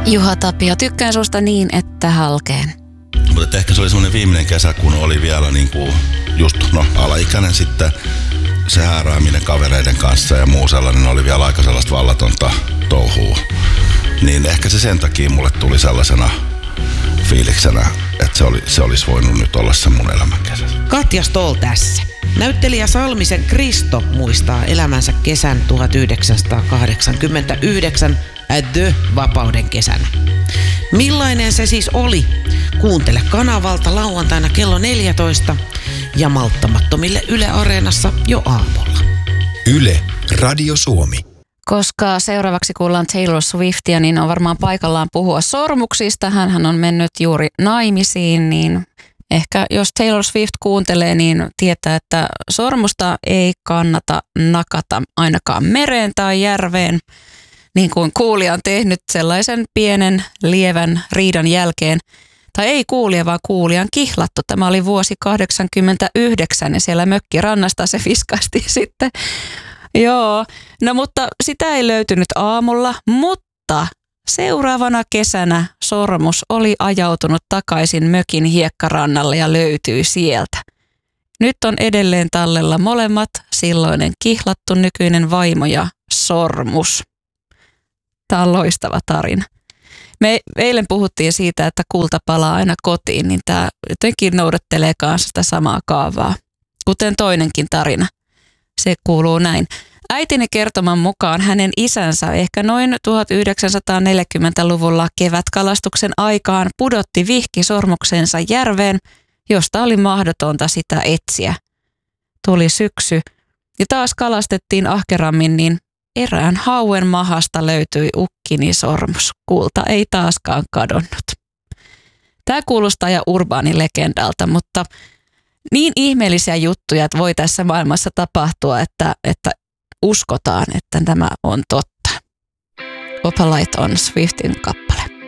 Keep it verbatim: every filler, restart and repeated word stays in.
Juha Tapio, tykkään susta niin, että halkeen. Mutta ehkä se oli semmoinen viimeinen kesä, kun oli vielä niin kuin just no, alaikäinen sitten. Se häärääminen kavereiden kanssa ja muu sellainen oli vielä aika sellaista vallatonta touhua. Niin ehkä se sen takia mulle tuli sellaisena fiiliksenä, että se, oli, se olisi voinut nyt olla se mun elämän kesä. Katja Stoll tässä. Näyttelijä Salmisen Kristo muistaa elämänsä kesän tuhatyhdeksänsataakahdeksankymmentäyhdeksän The Vapauden kesänä. Millainen se siis oli? Kuuntele kanavalta lauantaina kello neljätoista ja malttamattomille Yle Areenassa jo aamulla. Yle, Radio Suomi. Koska seuraavaksi kuullaan Taylor Swiftia, niin on varmaan paikallaan puhua sormuksista. Hänhän on mennyt juuri naimisiin, niin ehkä jos Taylor Swift kuuntelee, niin tietää, että sormusta ei kannata nakata ainakaan mereen tai järveen. Niin kuin kuulija on tehnyt sellaisen pienen lievän riidan jälkeen. Tai ei kuulija, vaan kuulijan kihlattu. Tämä oli vuosi kahdeksankymmentäyhdeksän ja siellä mökkirannasta se viskasti sitten. Joo, no mutta sitä ei löytynyt aamulla, mutta seuraavana kesänä sormus oli ajautunut takaisin mökin hiekkarannalle ja löytyi sieltä. Nyt on edelleen tallella molemmat, silloinen kihlattu nykyinen vaimo ja sormus. Tämä on loistava tarina. Me eilen puhuttiin siitä, että kulta palaa aina kotiin, niin tämä jotenkin noudattelee kanssa sitä samaa kaavaa, kuten toinenkin tarina. Se kuuluu näin. Äitini kertoman mukaan hänen isänsä ehkä noin tuhatyhdeksänsataaneljäkymmentäluvulla kevätkalastuksen aikaan pudotti vihkisormuksensa järveen, josta oli mahdotonta sitä etsiä. Tuli syksy ja taas kalastettiin ahkerammin, niin erään hauen mahasta löytyi ukkinisormus. Kulta ei taaskaan kadonnut. Tämä kuulostaa ja urbaanilegendalta, mutta niin ihmeellisiä juttuja, että voi tässä maailmassa tapahtua, että, että uskotaan, että tämä on totta. Opalite on Swiftin kappale.